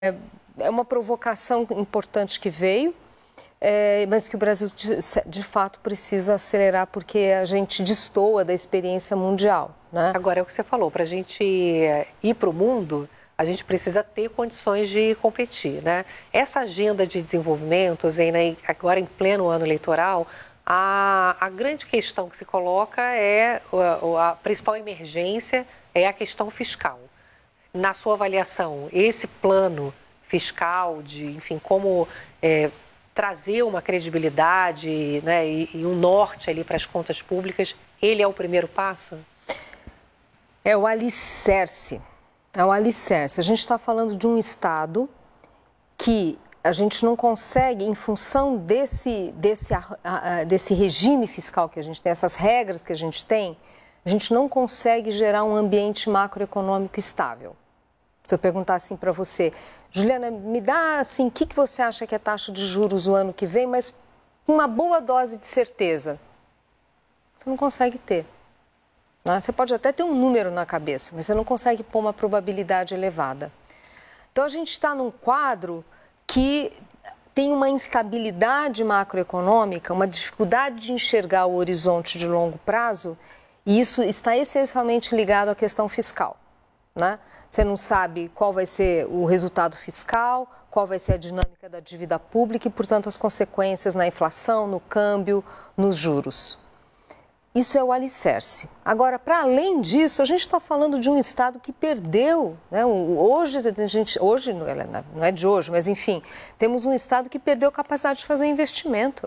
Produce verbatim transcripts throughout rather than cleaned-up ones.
é uma provocação importante que veio, é, mas que o Brasil, de, de fato, precisa acelerar, porque a gente destoa da experiência mundial, né? Agora, é o que você falou, para a gente ir para o mundo, a gente precisa ter condições de competir, né? Essa agenda de desenvolvimento, né, agora em pleno ano eleitoral, a, a grande questão que se coloca é, a, a principal emergência é a questão fiscal. Na sua avaliação, esse plano fiscal, de, enfim, como é, trazer uma credibilidade, né, e, e um norte ali para as contas públicas, ele é o primeiro passo? É o alicerce, é o alicerce. A gente está falando de um Estado que a gente não consegue, em função desse, desse, desse regime fiscal que a gente tem, essas regras que a gente tem, a gente não consegue gerar um ambiente macroeconômico estável. Se eu perguntar assim para você, Juliana, me dá assim, o que, que você acha que é a taxa de juros o ano que vem, mas com uma boa dose de certeza? Você não consegue ter. Né? Você pode até ter um número na cabeça, mas você não consegue pôr uma probabilidade elevada. Então a gente está num quadro que tem uma instabilidade macroeconômica, uma dificuldade de enxergar o horizonte de longo prazo, e isso está essencialmente ligado à questão fiscal, né? Você não sabe qual vai ser o resultado fiscal, qual vai ser a dinâmica da dívida pública e, portanto, as consequências na inflação, no câmbio, nos juros. Isso é o alicerce. Agora, para além disso, a gente está falando de um Estado que perdeu, né? Hoje, a gente, hoje, não é de hoje, mas enfim, temos um Estado que perdeu a capacidade de fazer investimento.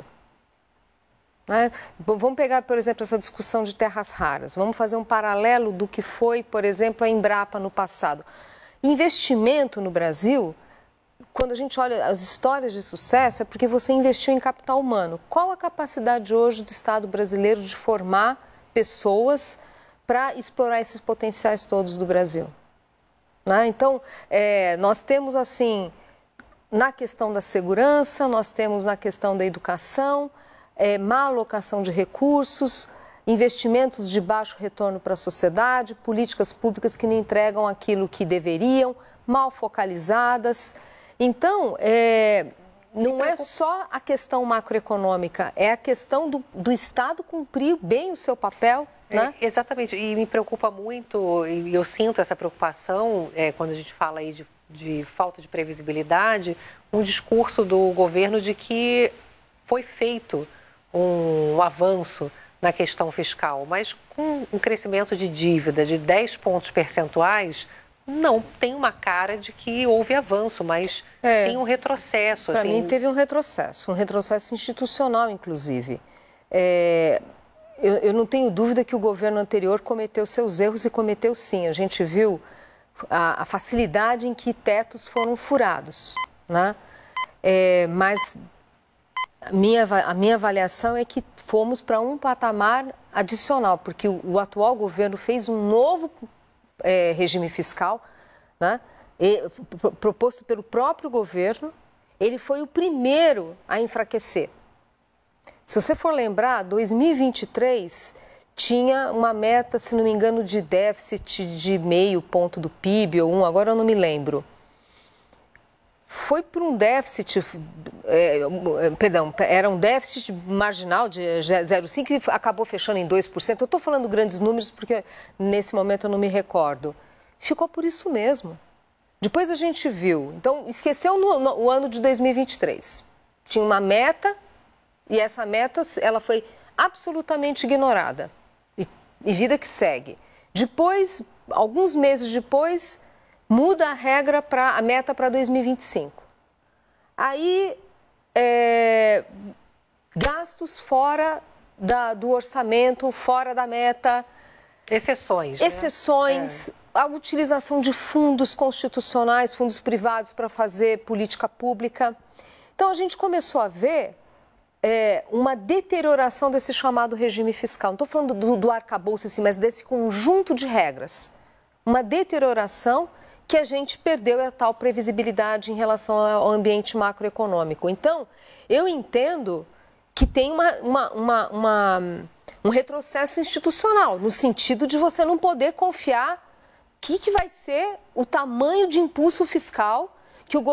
Né? Vamos pegar, por exemplo, essa discussão de terras raras. Vamos fazer um paralelo do que foi, por exemplo, a Embrapa no passado. Investimento no Brasil, quando a gente olha as histórias de sucesso, é porque você investiu em capital humano. Qual a capacidade hoje do Estado brasileiro de formar pessoas para explorar esses potenciais todos do Brasil? Né? Então, é, nós temos assim, na questão da segurança, nós temos na questão da educação, É, má alocação de recursos, investimentos de baixo retorno para a sociedade, políticas públicas que não entregam aquilo que deveriam, mal focalizadas. Então, é, não é só a questão macroeconômica, é a questão do, do Estado cumprir bem o seu papel. Né? É, exatamente, e me preocupa muito, e eu sinto essa preocupação é, quando a gente fala aí de, de falta de previsibilidade, um discurso do governo de que foi feito um avanço na questão fiscal, mas com um crescimento de dívida de dez pontos percentuais, não tem uma cara de que houve avanço, mas é, sim um retrocesso. Para assim... mim teve um retrocesso, um retrocesso institucional, inclusive. É, eu, eu não tenho dúvida que o governo anterior cometeu seus erros e cometeu sim. A gente viu a, a facilidade em que tetos foram furados, né? É, mas... A minha, a minha avaliação é que fomos para um patamar adicional, porque o, o atual governo fez um novo é, regime fiscal, né, e, proposto pelo próprio governo. Ele foi o primeiro a enfraquecer. Se você for lembrar, dois mil e vinte e três tinha uma meta, se não me engano, de déficit de meio ponto do P I B ou um, agora eu não me lembro. Foi para um déficit, é, perdão, era um déficit marginal de zero vírgula cinco por cento e acabou fechando em dois por cento. Eu estou falando grandes números porque nesse momento eu não me recordo. Ficou por isso mesmo. Depois a gente viu, então esqueceu no, no, o ano de dois mil e vinte e três. Tinha uma meta e essa meta ela foi absolutamente ignorada. E, e vida que segue. Depois, alguns meses depois... muda a regra para a meta para dois mil e vinte e cinco. Aí, é, gastos fora da, do orçamento, fora da meta. Exceções. Exceções, né? É. A utilização de fundos constitucionais, fundos privados para fazer política pública. Então, a gente começou a ver é, uma deterioração desse chamado regime fiscal. Não estou falando do, do arcabouço, assim, mas desse conjunto de regras. Uma deterioração que a gente perdeu a tal previsibilidade em relação ao ambiente macroeconômico. Então, eu entendo que tem uma, uma, uma, uma, um retrocesso institucional, no sentido de você não poder confiar o que, que vai ser o tamanho de impulso fiscal